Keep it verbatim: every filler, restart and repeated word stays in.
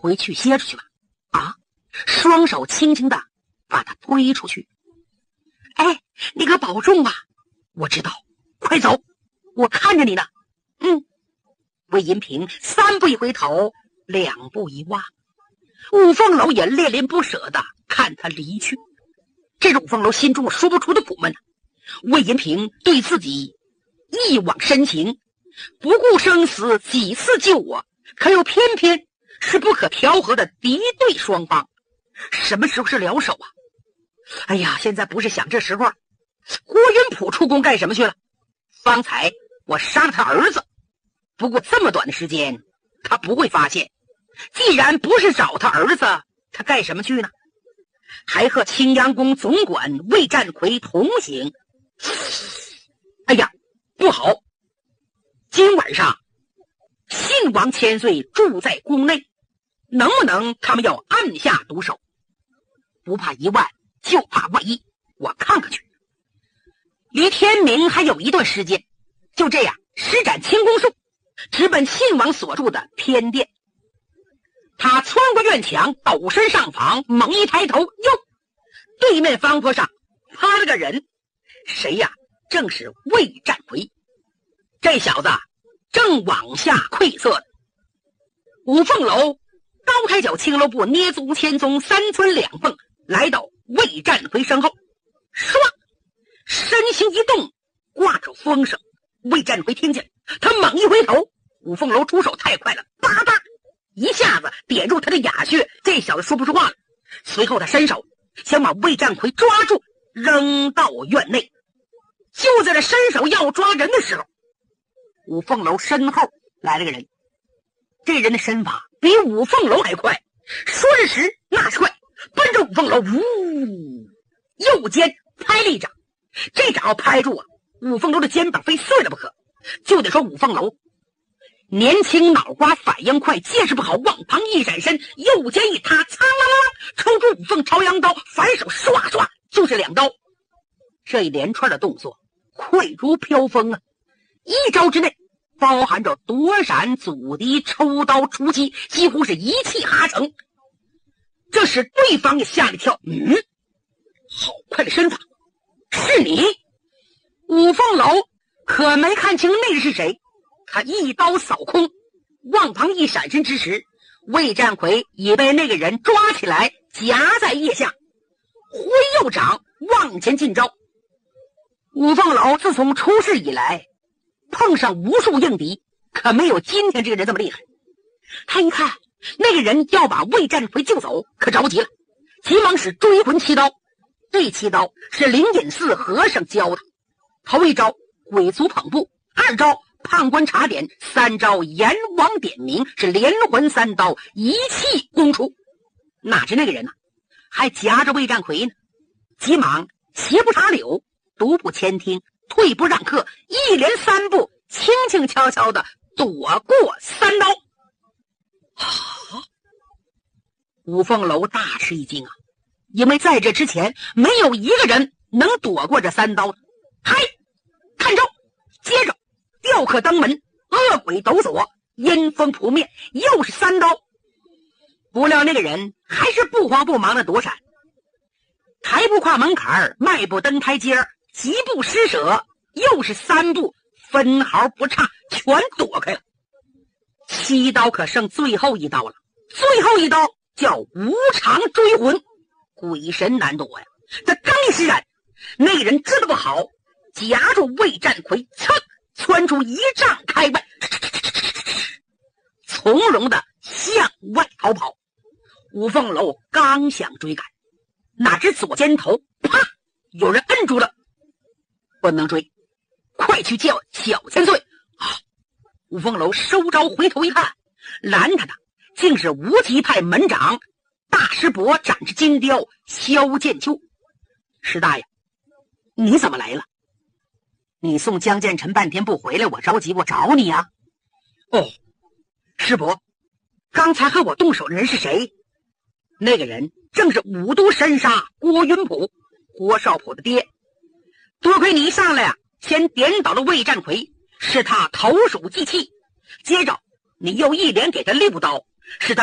回去歇着去吧。啊，双手轻轻的把他推出去。哎，你可保重啊！我知道，快走，我看着你呢。嗯。魏银平三步一回头，两步一挖，五凤楼也恋恋不舍的看他离去。这是五凤楼心中说不出的苦闷啊！魏银平对自己一往深情，不顾生死几次救我，可又偏偏是不可调和的敌对双方，什么时候是了手啊？哎呀，现在不是想这时候。郭云普出宫干什么去了？方才我杀了他儿子，不过这么短的时间他不会发现。既然不是找他儿子，他干什么去呢？还和青阳宫总管魏占奎同行。哎呀，不好！今晚上信王千岁住在宫内，能不能他们要按下毒手？不怕一万，就怕万一，我看看去。离天明还有一段时间，就这样施展轻功术，直奔信王所住的偏殿。他穿过院墙，陡身上房，猛一抬头，哟，对面方坡上趴了个人。谁呀？正是魏占奎。这小子正往下窥测的。五凤楼高开脚青楼步，捏足千踪，三寸两凤来到魏占奎身后，唰，身形一动，挂着风声。魏占奎听见，他猛一回头，五凤楼出手太快了，叭叭一下子点住他的哑穴，这小子说不出话了。随后他伸手想把魏占奎抓住，扔到院内。就在他伸手要抓人的时候，五凤楼身后来了个人。这人的身法比五凤楼还快，说是迟那是快，奔着五凤楼呜，右肩拍了一掌。这掌要拍住啊，五凤楼的肩膀非碎了不可。就得说五凤楼年轻脑瓜反应快，见识不好，往旁一闪身，右肩一塌，苍啷啷抽出五凤朝阳刀，反手唰唰就是两刀。这一连串的动作快如飘风啊！一招之内包含着躲闪、阻敌、抽刀、出击，几乎是一气哈成。这使对方也吓了一跳，嗯，好快的身法，是你？五凤楼可没看清那是谁，他一刀扫空，往旁一闪身之时，魏占奎已被那个人抓起来，夹在腋下，挥右掌往前进招。五凤楼自从出世以来，碰上无数硬敌，可没有今天这个人这么厉害。他一看那个人要把魏占奎救走，可着急了，急忙使追魂七刀。这七刀是灵隐寺和尚教他，头一招鬼足捧步，二招判官查点，三招阎王点名，是连环三刀一气攻出。哪知那个人呢、啊，还夹着魏占奎呢，急忙斜不插柳，独步前厅，退步让客，一连三步轻轻悄悄的躲过三刀。啊！五凤楼大吃一惊啊，因为在这之前没有一个人能躲过这三刀。嗨，看招！接着吊客登门，恶鬼抖擞，阴风扑面，又是三刀。不料那个人还是不慌不忙的躲闪，抬步跨门槛，迈步登台阶，疾步施舍，又是三步，分毫不差，全躲开了。七刀可剩最后一刀了，最后一刀叫无常追魂，鬼神难躲呀！他刚一施展，那个人知道不好，夹住魏占奎，噌窜出一丈开外，从容的向外逃跑。五凤楼刚想追赶，哪知左肩头啪有人摁住了，不能追，快去叫小千岁啊！五凤楼收招回头一看，拦他的竟是无极派门长大师伯展翅金雕萧剑秋。师大爷，你怎么来了？你送江建成半天不回来，我着急，我找你啊。哦，师伯，刚才和我动手的人是谁？那个人正是五都神杀郭云普，郭少普的爹。多亏你一上来啊，先点倒了魏占奎，使他投鼠忌器，接着你又一连给他六刀，使他